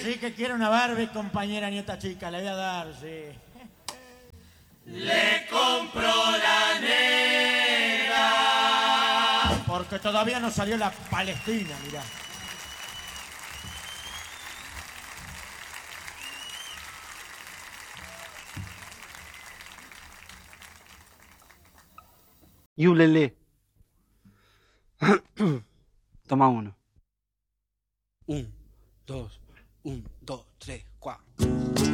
sí que quiero una Barbie, compañera nieta chica, le voy a dar, sí. Le compro la negra. Porque todavía no salió la Palestina, mirá. Yulele. Toma uno. 1, 2, 1, 2, 3, 4.